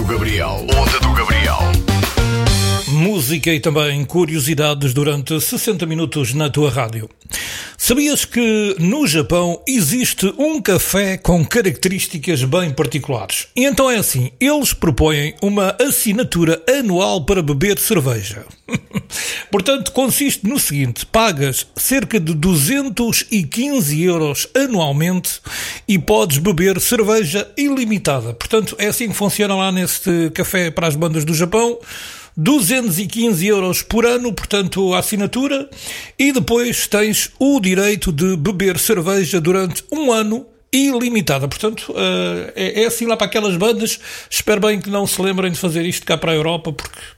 Gabriel. Onda do Gabriel. Música e também curiosidades durante 60 minutos na tua rádio. Sabias que no Japão existe um café com características bem particulares? E então é assim, eles propõem uma assinatura anual para beber cerveja. Portanto, consiste no seguinte: pagas cerca de 215 euros anualmente e podes beber cerveja ilimitada. Portanto, é assim que funciona lá neste café para as bandas do Japão. 215 euros por ano, portanto, a assinatura, e depois tens o direito de beber cerveja durante um ano ilimitada. Portanto, é assim lá para aquelas bandas. Espero bem que não se lembrem de fazer isto cá para a Europa, porque